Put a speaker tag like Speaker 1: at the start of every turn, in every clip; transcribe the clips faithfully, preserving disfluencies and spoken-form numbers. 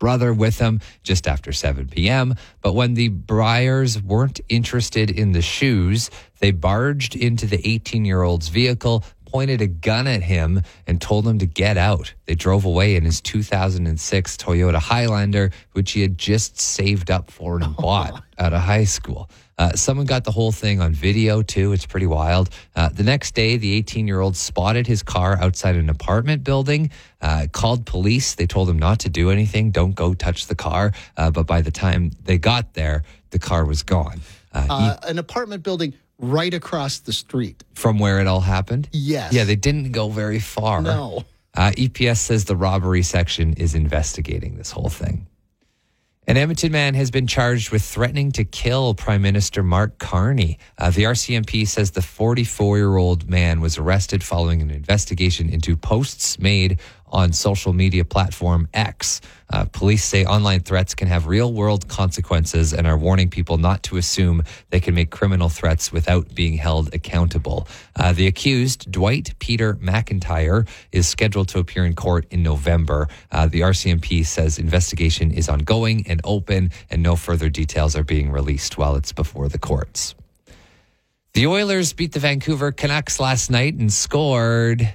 Speaker 1: brother with him just after seven p.m. But when the Bryers weren't interested in the shoes, they barged into the eighteen-year-old's vehicle, pointed a gun at him, and told him to get out. They drove away in his two thousand six Toyota Highlander, which he had just saved up for and bought out of high school. Uh, someone got the whole thing on video, too. It's pretty wild. Uh, the next day, the eighteen-year-old spotted his car outside an apartment building, uh, called police. They told him not to do anything. Don't go touch the car. Uh, but by the time they got there, the car was gone. Uh,
Speaker 2: uh, he, an apartment building right across the street.
Speaker 1: From where it all happened?
Speaker 2: Yes.
Speaker 1: Yeah, they didn't go very far.
Speaker 2: No.
Speaker 1: Uh, E P S says the robbery section is investigating this whole thing. An Edmonton man has been charged with threatening to kill Prime Minister Mark Carney. Uh, the R C M P says the forty-four-year-old man was arrested following an investigation into posts made on social media platform X. Uh, police say online threats can have real-world consequences and are warning people not to assume they can make criminal threats without being held accountable. Uh, the accused, Dwight Peter McIntyre, is scheduled to appear in court in November. Uh, the R C M P says investigation is ongoing and open, and no further details are being released while it's before the courts. The Oilers beat the Vancouver Canucks last night and scored...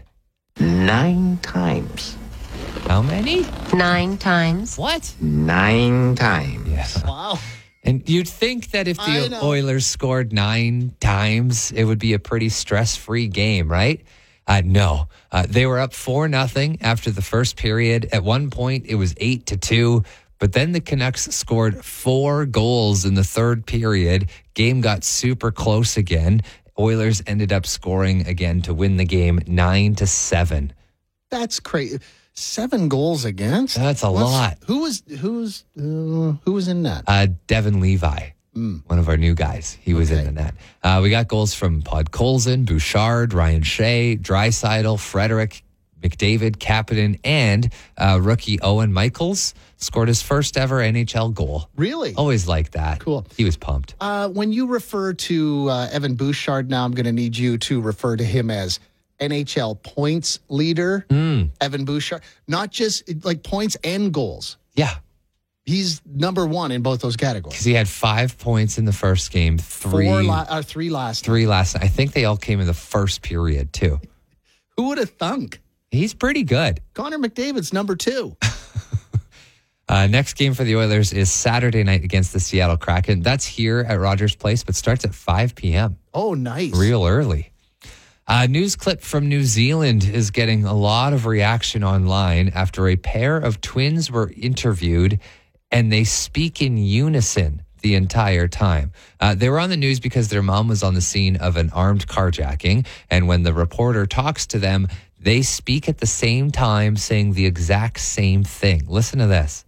Speaker 3: Nine times.
Speaker 1: How many?
Speaker 4: Nine times.
Speaker 1: What?
Speaker 3: Nine times.
Speaker 1: Yes.
Speaker 2: Wow.
Speaker 1: And you'd think that if the Oilers scored nine times, it would be a pretty stress-free game, right? Uh, no. Uh, they were up four nothing after the first period. At one point, it was eight to two. But then the Canucks scored four goals in the third period. Game got super close again. Oilers ended up scoring again to win the game nine to seven.
Speaker 2: That's crazy. Seven goals against?
Speaker 1: That's a
Speaker 2: What's,
Speaker 1: lot.
Speaker 2: Who was who was uh, who was in that?
Speaker 1: Uh, Devin Levi, mm. one of our new guys. He was okay. in the net. Uh, we got goals from Podkolzin, Bouchard, Ryan Shea, Draisaitl, Frederick, McDavid, Kapanen, and uh, rookie Owen Michaels scored his first ever N H L goal.
Speaker 2: Really?
Speaker 1: Always like that.
Speaker 2: Cool.
Speaker 1: He was pumped.
Speaker 2: Uh, when you refer to uh, Evan Bouchard now, I'm going to need you to refer to him as N H L points leader, mm. Evan Bouchard. Not just like points and goals.
Speaker 1: Yeah.
Speaker 2: He's number one in both those categories.
Speaker 1: Because he had five points in the first game, three,
Speaker 2: Four la- uh, three last
Speaker 1: Three
Speaker 2: night.
Speaker 1: last night. I think they all came in the first period, too.
Speaker 2: Who would have thunk?
Speaker 1: He's pretty good.
Speaker 2: Connor McDavid's number two.
Speaker 1: uh, next game for the Oilers is Saturday night against the Seattle Kraken. That's here at Rogers Place, but starts at five p.m.
Speaker 2: Oh, nice.
Speaker 1: Real early. A news clip from New Zealand is getting a lot of reaction online after a pair of twins were interviewed and they speak in unison the entire time. Uh, they were on the news because their mom was on the scene of an armed carjacking, and when the reporter talks to them, they speak at the same time, saying the exact same thing. Listen to this.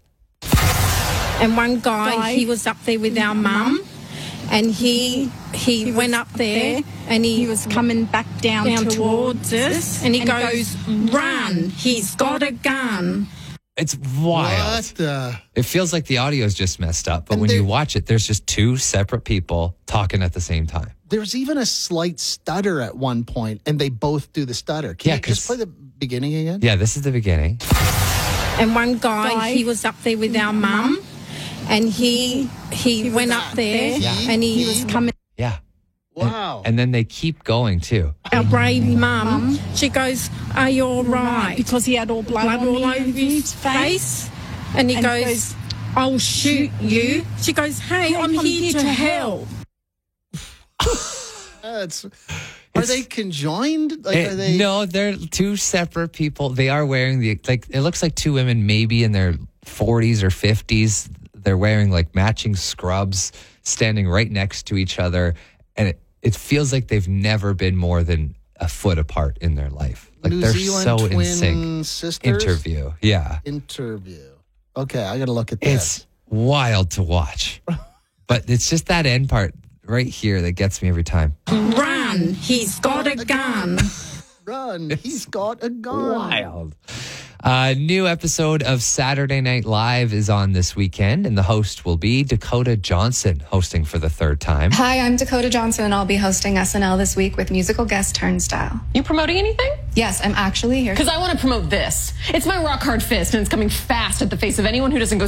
Speaker 5: And one guy, guy. he was up there with our mum, and he he, he went up there, and he,
Speaker 6: he was coming back down,
Speaker 5: down
Speaker 6: towards,
Speaker 5: towards us, and he
Speaker 6: and
Speaker 5: goes, goes, run, he's got a gun.
Speaker 1: It's wild.
Speaker 2: What the?
Speaker 1: It feels like the audio is just messed up, but and when you watch it, there's just two separate people talking at the same time.
Speaker 2: There's even a slight stutter at one point, and they both do the stutter. Can
Speaker 1: yeah,
Speaker 2: you just play the beginning again?
Speaker 1: Yeah, this is the beginning.
Speaker 5: And one guy, guy. he was up there with our mum, and he he, he went up there,
Speaker 1: yeah.
Speaker 5: and he,
Speaker 6: he was coming.
Speaker 1: Yeah.
Speaker 2: Wow.
Speaker 1: And, and then they keep going, too.
Speaker 5: Our brave mum, she goes, are you all right?
Speaker 6: Because he had all blood,
Speaker 5: blood all over
Speaker 6: his
Speaker 5: face. face. And he and goes, goes, I'll shoot you. She goes, hey, I'm, I'm here, here to help.
Speaker 2: That's, are they conjoined? Like,
Speaker 1: it,
Speaker 2: are they?
Speaker 1: No, they're two separate people. They are wearing the, like, it looks like two women maybe in their forties or fifties. They're wearing like matching scrubs, standing right next to each other. And it, it feels like they've never been more than a foot apart in their life. Like
Speaker 2: New
Speaker 1: they're
Speaker 2: Zealand
Speaker 1: so
Speaker 2: twin
Speaker 1: in sync.
Speaker 2: Sisters?
Speaker 1: Interview. Yeah.
Speaker 2: Interview. Okay, I got to look at this.
Speaker 1: It's wild to watch. But it's just that end part right here that gets me every time.
Speaker 5: Run, he's got a gun.
Speaker 2: Run, he's got a gun.
Speaker 1: Wild. A new episode of Saturday Night Live is on this weekend, and the host will be Dakota Johnson, hosting for the third time.
Speaker 7: Hi, I'm Dakota Johnson, and I'll be hosting S N L this week with musical guest Turnstile.
Speaker 8: You promoting anything?
Speaker 7: Yes, I'm actually here.
Speaker 8: Because I want to promote this. It's my rock hard fist, and it's coming fast at the face of anyone who doesn't go